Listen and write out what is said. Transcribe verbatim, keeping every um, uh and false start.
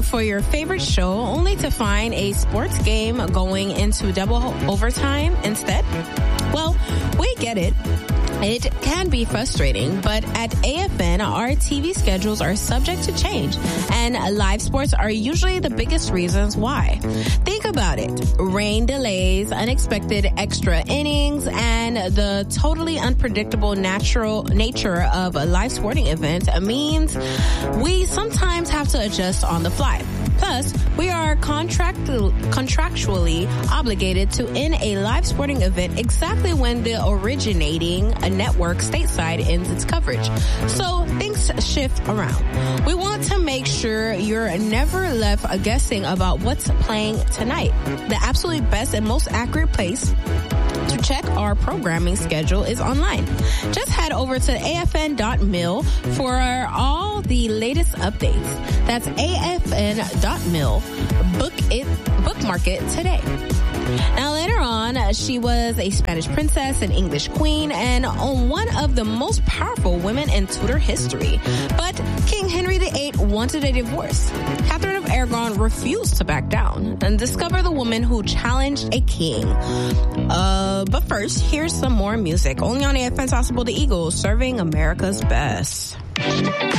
for your favorite show only to find a sports game going into double overtime instead? Well, we get it. It can be frustrating, but at A F N, our T V schedules are subject to change, and live sports are usually the biggest reasons why. Think about it. Rain delays, unexpected extra innings, and the totally unpredictable natural nature of a live sporting event means we sometimes have to adjust on the fly. Plus, we are contract- contractually obligated to end a live sporting event exactly when the originating network stateside ends its coverage. So things shift around. We want to make sure you're never left guessing about what's playing tonight. The absolutely best and most accurate place to check our programming schedule is online. Just head over to A F N dot mil for all the latest updates. That's A F N dot mil. Book it, bookmark it today. Now, later on, she was a Spanish princess, an English queen, and one of the most powerful women in Tudor history. But King Henry the Eighth wanted a divorce. Catherine of Aragon refused to back down. And discover the woman who challenged a king. Uh, but first, here's some more music. Only on A F N's Possible the Eagles, serving America's best.